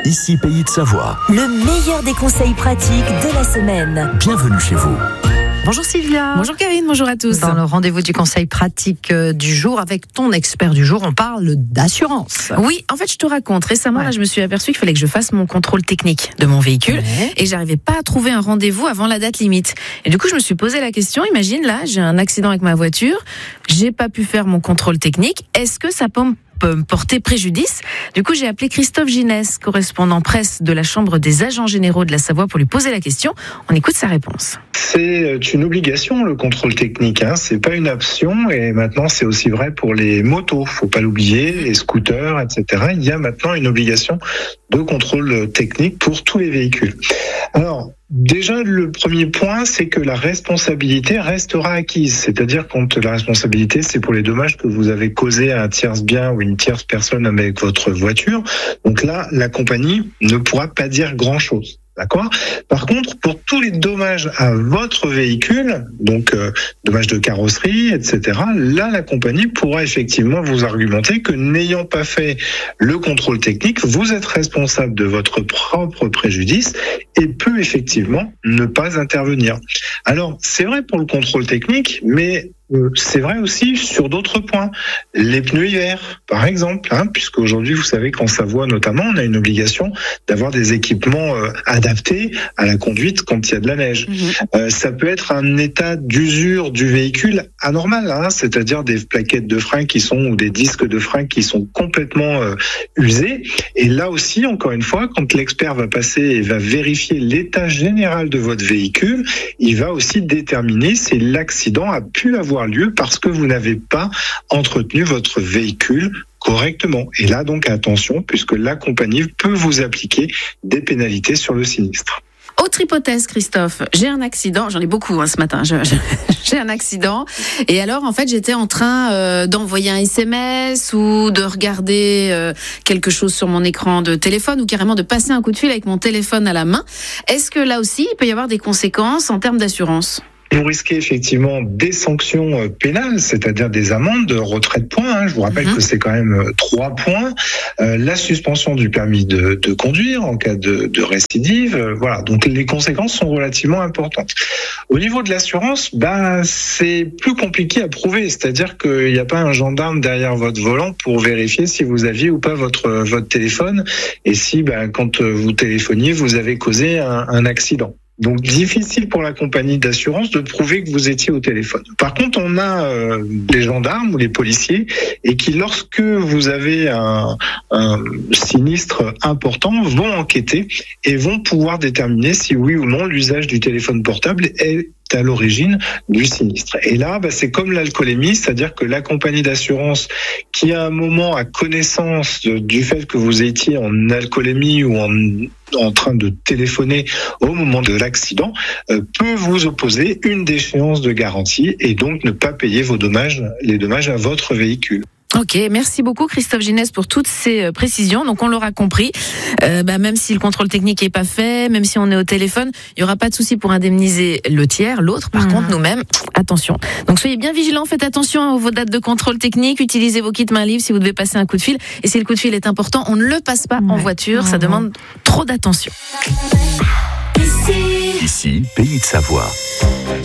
Ici Pays de Savoie. Le meilleur des conseils pratiques de la semaine. Bienvenue chez vous. Bonjour Sylvia. Bonjour Karine, bonjour à tous. Dans le rendez-vous du conseil pratique du jour, avec ton expert du jour, on parle d'assurance. Oui, en fait, je te raconte. Récemment, là, je me suis aperçue qu'il fallait que je fasse mon contrôle technique de mon véhicule et j'arrivais pas à trouver un rendez-vous avant la date limite. Et du coup, je me suis posé la question, imagine là, j'ai un accident avec ma voiture, j'ai pas pu faire mon contrôle technique, est-ce que ça peut me porter préjudice? Du coup, j'ai appelé Christophe Ginès, correspondant presse de la Chambre des agents généraux de la Savoie, pour lui poser la question. On écoute sa réponse. C'est une obligation, le contrôle technique, c'est pas une option, et maintenant c'est aussi vrai pour les motos, faut pas l'oublier, les scooters, etc. Il y a maintenant une obligation de contrôle technique pour tous les véhicules. Alors, déjà, le premier point, c'est que la responsabilité restera acquise. C'est-à-dire quand la responsabilité, c'est pour les dommages que vous avez causés à un tierce bien ou une tierce personne avec votre voiture. Donc là, la compagnie ne pourra pas dire grand-chose. D'accord. Par contre, pour tous les dommages à votre véhicule, donc dommages de carrosserie, etc., là, la compagnie pourra effectivement vous argumenter que n'ayant pas fait le contrôle technique, vous êtes responsable de votre propre préjudice et peut effectivement ne pas intervenir. Alors, c'est vrai pour le contrôle technique, mais c'est vrai aussi sur d'autres points. Les pneus hiver, par exemple, puisque aujourd'hui, vous savez qu'en Savoie notamment, on a une obligation d'avoir des équipements adaptés à la conduite quand il y a de la neige. Ça peut être un état d'usure du véhicule anormal, c'est-à-dire des plaquettes de frein ou des disques de frein qui sont complètement usés. Et là aussi, encore une fois, quand l'expert va passer et va vérifier l'état général de votre véhicule, il va aussi déterminer si l'accident a pu avoir lieu parce que vous n'avez pas entretenu votre véhicule correctement. Et là, donc, attention, puisque la compagnie peut vous appliquer des pénalités sur le sinistre. Autre hypothèse, Christophe, j'ai un accident, j'en ai beaucoup ce matin, j'ai un accident, et alors en fait j'étais en train d'envoyer un SMS ou de regarder quelque chose sur mon écran de téléphone ou carrément de passer un coup de fil avec mon téléphone à la main. Est-ce que là aussi il peut y avoir des conséquences en termes d'assurance ? Vous risquez effectivement des sanctions pénales, c'est-à-dire des amendes, retrait de points. Je vous rappelle que c'est quand même 3 points. La suspension du permis de conduire en cas de récidive. Voilà, donc les conséquences sont relativement importantes. Au niveau de l'assurance, c'est plus compliqué à prouver. C'est-à-dire qu'il n'y a pas un gendarme derrière votre volant pour vérifier si vous aviez ou pas votre téléphone et si, quand vous téléphoniez, vous avez causé un accident. Donc, difficile pour la compagnie d'assurance de prouver que vous étiez au téléphone. Par contre, on a les gendarmes ou les policiers et qui, lorsque vous avez un sinistre important, vont enquêter et vont pouvoir déterminer si oui ou non l'usage du téléphone portable est à l'origine du sinistre. Et là, c'est comme l'alcoolémie, c'est-à-dire que la compagnie d'assurance qui à un moment a connaissance du fait que vous étiez en alcoolémie ou en train de téléphoner au moment de l'accident, peut vous opposer une déchéance de garantie et donc ne pas payer les dommages à votre véhicule. Ok, merci beaucoup Christophe Ginès pour toutes ces précisions. Donc on l'aura compris, même si le contrôle technique n'est pas fait, même si on est au téléphone, il n'y aura pas de souci pour indemniser le tiers, l'autre. Par contre, nous-mêmes, attention. Donc soyez bien vigilants, faites attention à vos dates de contrôle technique, utilisez vos kits main libre si vous devez passer un coup de fil. Et si le coup de fil est important, on ne le passe pas en voiture, ça demande trop d'attention. Ici Pays de Savoie.